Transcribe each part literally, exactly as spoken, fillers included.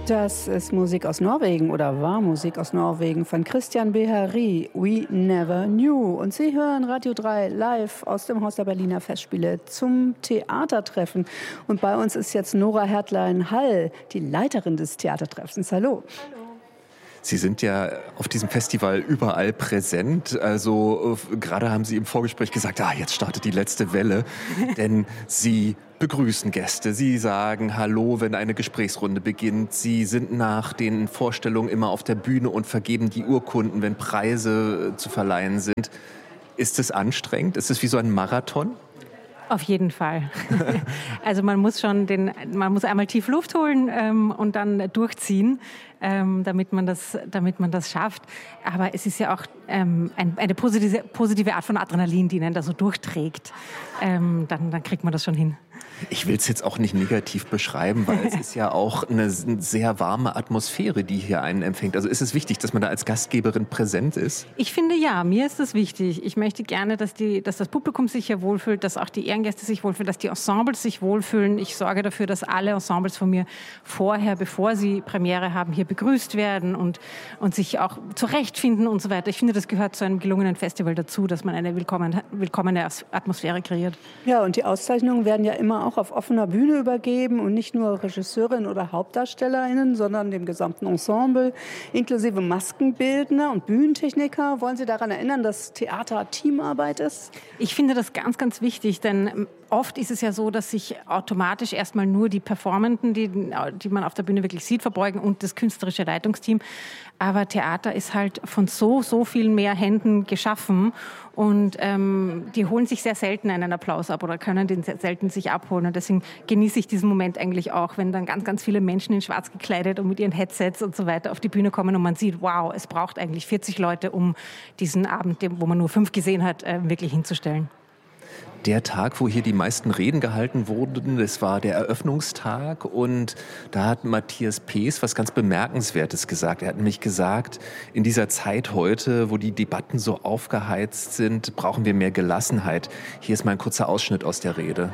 Das ist Musik aus Norwegen oder war Musik aus Norwegen von Christian Behery, We Never Knew. Und Sie hören Radio drei live aus dem Haus der Berliner Festspiele zum Theatertreffen. Und bei uns ist jetzt Nora Hertlein-Hall, die Leiterin des Theatertreffens. Hallo. Hallo. Sie sind ja auf diesem Festival überall präsent. Also äh, gerade haben Sie im Vorgespräch gesagt, ah, jetzt startet die letzte Welle. Denn Sie begrüßen Gäste. Sie sagen Hallo, wenn eine Gesprächsrunde beginnt. Sie sind nach den Vorstellungen immer auf der Bühne und vergeben die Urkunden, wenn Preise äh, zu verleihen sind. Ist es anstrengend? Ist es wie so ein Marathon? Auf jeden Fall. Also man muss schon den, man muss einmal tief Luft holen ähm, und dann durchziehen, ähm, damit man das, damit man das schafft. Aber es ist ja auch ähm, ein, eine positive, positive Art von Adrenalin, die einen da so durchträgt. Ähm, dann, dann kriegt man das schon hin. Ich will es jetzt auch nicht negativ beschreiben, weil es ist ja auch eine sehr warme Atmosphäre, die hier einen empfängt. Also ist es wichtig, dass man da als Gastgeberin präsent ist? Ich finde ja, mir ist das wichtig. Ich möchte gerne, dass, die, dass das Publikum sich hier wohlfühlt, dass auch die Ehrengäste sich wohlfühlen, dass die Ensembles sich wohlfühlen. Ich sorge dafür, dass alle Ensembles von mir vorher, bevor sie Premiere haben, hier begrüßt werden und, und sich auch zurechtfinden und so weiter. Ich finde, das gehört zu einem gelungenen Festival dazu, dass man eine willkommen, willkommene Atmosphäre kreiert. Ja, und die Auszeichnungen werden ja immer auch auf offener Bühne übergeben und nicht nur Regisseurinnen oder HauptdarstellerInnen, sondern dem gesamten Ensemble, inklusive Maskenbildner und Bühnentechniker. Wollen Sie daran erinnern, dass Theater Teamarbeit ist? Ich finde das ganz, ganz wichtig, denn oft ist es ja so, dass sich automatisch erstmal nur die Performenden, die, die man auf der Bühne wirklich sieht, verbeugen und das künstlerische Leitungsteam. Aber Theater ist halt von so, so viel mehr Händen geschaffen und ähm, die holen sich sehr selten einen Applaus ab oder können den sehr selten sich abholen. Und deswegen genieße ich diesen Moment eigentlich auch, wenn dann ganz, ganz viele Menschen in schwarz gekleidet und mit ihren Headsets und so weiter auf die Bühne kommen und man sieht, wow, es braucht eigentlich vierzig Leute, um diesen Abend, wo man nur fünf gesehen hat, äh, wirklich hinzustellen. Der Tag, wo hier die meisten Reden gehalten wurden, das war der Eröffnungstag und da hat Matthias Pees was ganz Bemerkenswertes gesagt. Er hat nämlich gesagt, in dieser Zeit heute, wo die Debatten so aufgeheizt sind, brauchen wir mehr Gelassenheit. Hier ist mal ein kurzer Ausschnitt aus der Rede.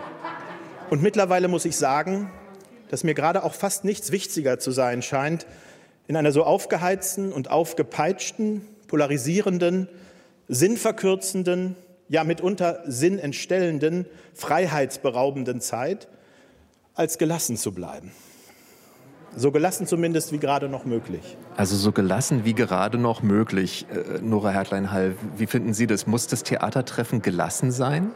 Und mittlerweile muss ich sagen, dass mir gerade auch fast nichts wichtiger zu sein scheint, in einer so aufgeheizten und aufgepeitschten, polarisierenden, sinnverkürzenden, ja mitunter sinnentstellenden, freiheitsberaubenden Zeit, als gelassen zu bleiben. So gelassen zumindest wie gerade noch möglich. Also so gelassen wie gerade noch möglich. Äh, Nora Hertlein-Hall, wie finden Sie das? Muss das Theatertreffen gelassen sein?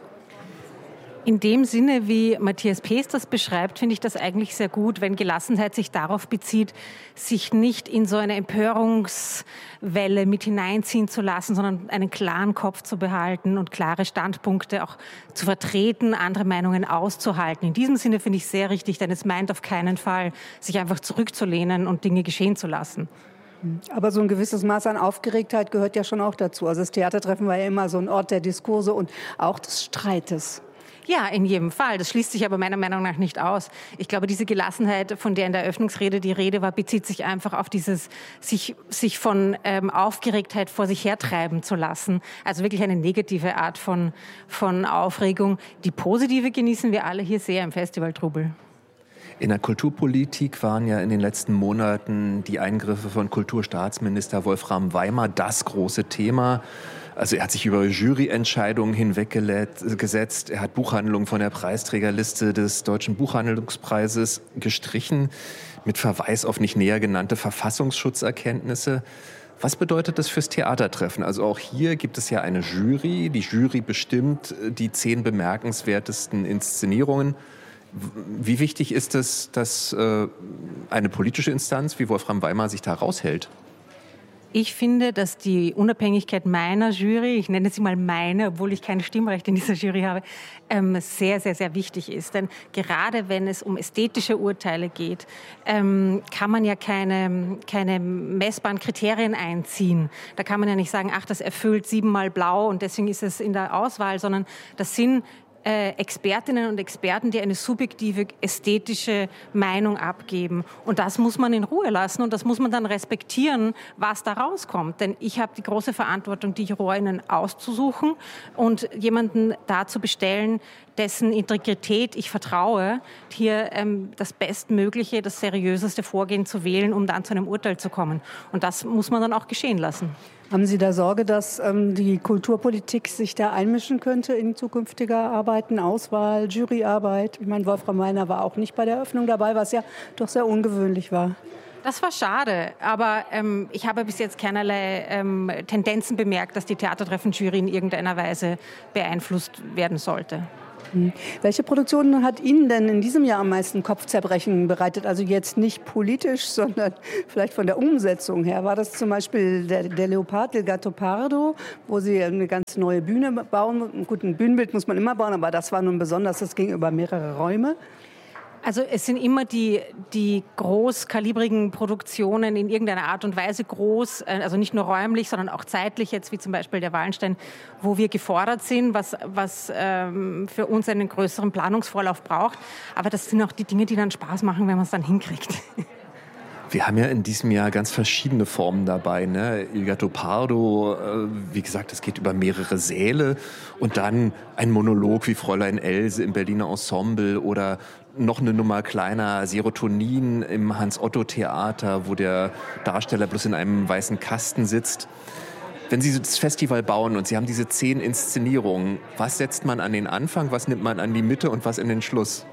In dem Sinne, wie Matthias Pees das beschreibt, finde ich das eigentlich sehr gut, wenn Gelassenheit sich darauf bezieht, sich nicht in so eine Empörungswelle mit hineinziehen zu lassen, sondern einen klaren Kopf zu behalten und klare Standpunkte auch zu vertreten, andere Meinungen auszuhalten. In diesem Sinne finde ich sehr richtig, denn es meint auf keinen Fall, sich einfach zurückzulehnen und Dinge geschehen zu lassen. Aber so ein gewisses Maß an Aufgeregtheit gehört ja schon auch dazu. Also das Theatertreffen war ja immer so ein Ort der Diskurse und auch des Streites. Ja, in jedem Fall. Das schließt sich aber meiner Meinung nach nicht aus. Ich glaube, diese Gelassenheit, von der in der Eröffnungsrede die Rede war, bezieht sich einfach auf dieses, sich, sich von ähm, Aufgeregtheit vor sich hertreiben zu lassen. Also wirklich eine negative Art von, von Aufregung. Die positive genießen wir alle hier sehr im Festivaltrubel. In der Kulturpolitik waren ja in den letzten Monaten die Eingriffe von Kulturstaatsminister Wolfram Weimar das große Thema. Also er hat sich über Juryentscheidungen hinweggesetzt. Er hat Buchhandlungen von der Preisträgerliste des Deutschen Buchhandlungspreises gestrichen, mit Verweis auf nicht näher genannte Verfassungsschutzerkenntnisse. Was bedeutet das fürs Theatertreffen? Also auch hier gibt es ja eine Jury. Die Jury bestimmt die zehn bemerkenswertesten Inszenierungen. Wie wichtig ist es, dass äh, eine politische Instanz wie Wolfram Weimar sich da raushält? Ich finde, dass die Unabhängigkeit meiner Jury, ich nenne sie mal meine, obwohl ich kein Stimmrecht in dieser Jury habe, ähm, sehr, sehr, sehr wichtig ist. Denn gerade wenn es um ästhetische Urteile geht, ähm, kann man ja keine, keine messbaren Kriterien einziehen. Da kann man ja nicht sagen, ach, das erfüllt siebenmal blau und deswegen ist es in der Auswahl, sondern das sind äh, Expertinnen und Experten, die eine subjektive, ästhetische Meinung abgeben. Und das muss man in Ruhe lassen und das muss man dann respektieren, was da rauskommt. Denn ich habe die große Verantwortung, die Jurorinnen auszusuchen und jemanden da zu bestellen, dessen Integrität ich vertraue, hier ähm, das bestmögliche, das seriöseste Vorgehen zu wählen, um dann zu einem Urteil zu kommen. Und das muss man dann auch geschehen lassen. Haben Sie da Sorge, dass ähm, die Kulturpolitik sich da einmischen könnte in zukünftige Arbeiten, Auswahl, Juryarbeit? Ich meine, Wolfram Weiner war auch nicht bei der Eröffnung dabei, was ja doch sehr ungewöhnlich war. Das war schade, aber ähm, ich habe bis jetzt keinerlei ähm, Tendenzen bemerkt, dass die Theatertreffen-Jury in irgendeiner Weise beeinflusst werden sollte. Welche Produktion hat Ihnen denn in diesem Jahr am meisten Kopfzerbrechen bereitet? Also jetzt nicht politisch, sondern vielleicht von der Umsetzung her. War das zum Beispiel der, der Leopard, Il Gattopardo, wo Sie eine ganz neue Bühne bauen? Gut, ein Bühnenbild muss man immer bauen, aber das war nun besonders, das ging über mehrere Räume. Also es sind immer die, die großkalibrigen Produktionen in irgendeiner Art und Weise groß, also nicht nur räumlich, sondern auch zeitlich, jetzt wie zum Beispiel der Wallenstein, wo wir gefordert sind, was, was ähm, für uns einen größeren Planungsvorlauf braucht. Aber das sind auch die Dinge, die dann Spaß machen, wenn man es dann hinkriegt. Wir haben ja in diesem Jahr ganz verschiedene Formen dabei. Ne? Il Gattopardo, äh, wie gesagt, es geht über mehrere Säle und dann ein Monolog wie Fräulein Else im Berliner Ensemble oder noch eine Nummer kleiner, Serotonin im Hans-Otto-Theater, wo der Darsteller bloß in einem weißen Kasten sitzt. Wenn Sie das Festival bauen und Sie haben diese zehn Inszenierungen, was setzt man an den Anfang, was nimmt man an die Mitte und was in den Schluss?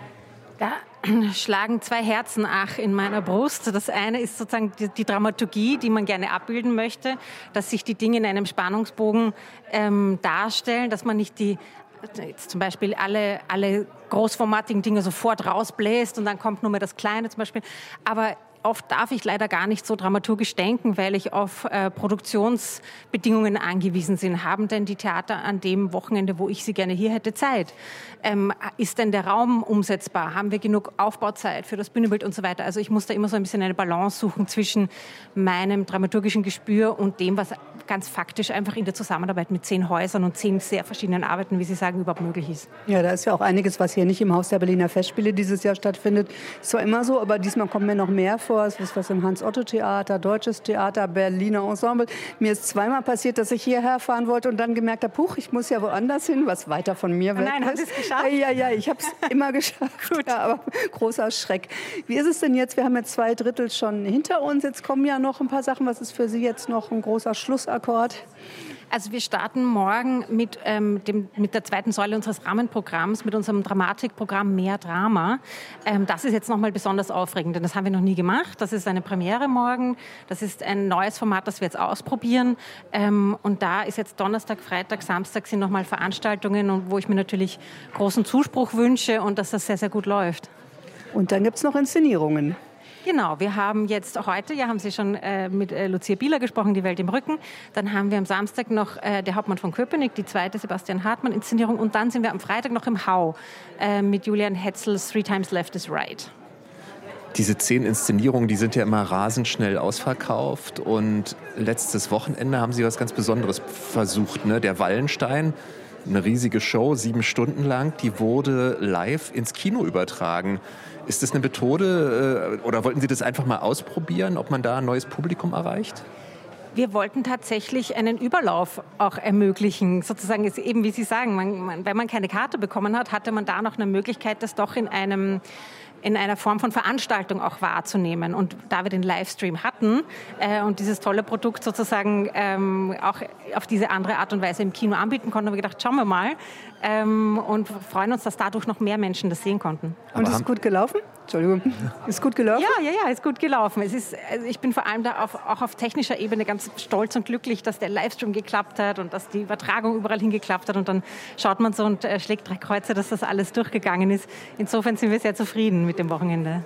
Da schlagen zwei Herzen ach in meiner Brust. Das eine ist sozusagen die, die Dramaturgie, die man gerne abbilden möchte, dass sich die Dinge in einem Spannungsbogen ähm, darstellen, dass man nicht die jetzt zum Beispiel alle, alle großformatigen Dinge sofort rausbläst und dann kommt nur mehr das Kleine zum Beispiel. Aber oft darf ich leider gar nicht so dramaturgisch denken, weil ich auf äh, Produktionsbedingungen angewiesen bin. Haben denn die Theater an dem Wochenende, wo ich sie gerne hier hätte, Zeit? Ähm, ist denn der Raum umsetzbar? Haben wir genug Aufbauzeit für das Bühnenbild und so weiter? Also ich muss da immer so ein bisschen eine Balance suchen zwischen meinem dramaturgischen Gespür und dem, was ganz faktisch einfach in der Zusammenarbeit mit zehn Häusern und zehn sehr verschiedenen Arbeiten, wie Sie sagen, überhaupt möglich ist. Ja, da ist ja auch einiges, was hier nicht im Haus der Berliner Festspiele dieses Jahr stattfindet. Ist zwar immer so, aber diesmal kommt mir noch mehr vor. Es ist was im Hans-Otto-Theater, Deutsches Theater, Berliner Ensemble. Mir ist zweimal passiert, dass ich hierher fahren wollte und dann gemerkt habe, puch, ich muss ja woanders hin, was weiter von mir weg ist. Nein, haben Sie es geschafft? Ja, ja, ich habe es immer geschafft. Gut. Ja, aber großer Schreck. Wie ist es denn jetzt? Wir haben jetzt zwei Drittel schon hinter uns. Jetzt kommen ja noch ein paar Sachen. Was ist für Sie jetzt noch ein großer Schlussakkord? Also wir starten morgen mit, ähm, dem, mit der zweiten Säule unseres Rahmenprogramms, mit unserem Dramatikprogramm Mehr Drama. Ähm, das ist jetzt nochmal besonders aufregend, denn das haben wir noch nie gemacht. Das ist eine Premiere morgen. Das ist ein neues Format, das wir jetzt ausprobieren. Ähm, und da ist jetzt Donnerstag, Freitag, Samstag sind nochmal Veranstaltungen, und wo ich mir natürlich großen Zuspruch wünsche und dass das sehr, sehr gut läuft. Und dann gibt es noch Inszenierungen. Genau, wir haben jetzt heute, ja, haben Sie schon äh, mit äh, Lucia Bieler gesprochen, Die Welt im Rücken. Dann haben wir am Samstag noch äh, Der Hauptmann von Köpenick, die zweite Sebastian Hartmann-Inszenierung. Und dann sind wir am Freitag noch im Hau äh, mit Julian Hetzels Three Times Left is Right. Diese zehn Inszenierungen, die sind ja immer rasend schnell ausverkauft. Und letztes Wochenende haben Sie was ganz Besonderes versucht, ne? Der Wallenstein. Eine riesige Show, sieben Stunden lang, die wurde live ins Kino übertragen. Ist das eine Methode oder wollten Sie das einfach mal ausprobieren, ob man da ein neues Publikum erreicht? Wir wollten tatsächlich einen Überlauf auch ermöglichen. Sozusagen ist eben, wie Sie sagen, man, man, wenn man keine Karte bekommen hat, hatte man da noch eine Möglichkeit, das doch in einem in einer Form von Veranstaltung auch wahrzunehmen. Und da wir den Livestream hatten äh, und dieses tolle Produkt sozusagen ähm, auch auf diese andere Art und Weise im Kino anbieten konnten, haben wir gedacht, schauen wir mal ähm, und freuen uns, dass dadurch noch mehr Menschen das sehen konnten. Und ist es gut gelaufen? Entschuldigung. Ist gut gelaufen? Ja, ja, ja, ist gut gelaufen. Es ist, also ich bin vor allem da auf, auch auf technischer Ebene ganz stolz und glücklich, dass der Livestream geklappt hat und dass die Übertragung überall hingeklappt hat. Und dann schaut man so und äh, schlägt drei Kreuze, dass das alles durchgegangen ist. Insofern sind wir sehr zufrieden mit dem Wochenende.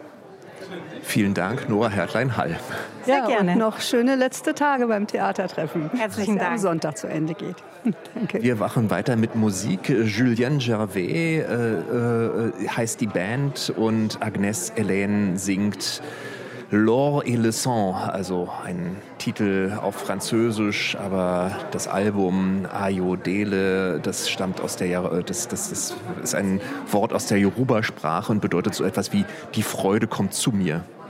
Vielen Dank, Nora Hertlein-Hall. Sehr ja, gerne. Und noch schöne letzte Tage beim Theatertreffen. Herzlichen Dank. Am Sonntag zu Ende geht. Danke. Wir machen weiter mit Musik. Julien Gervais äh, äh, heißt die Band und Agnès Hélène singt. L'Or et le Sang, also ein Titel auf Französisch, aber das Album Ayodele, das stammt aus der, das, das, das ist ein Wort aus der Yoruba-Sprache und bedeutet so etwas wie die Freude kommt zu mir.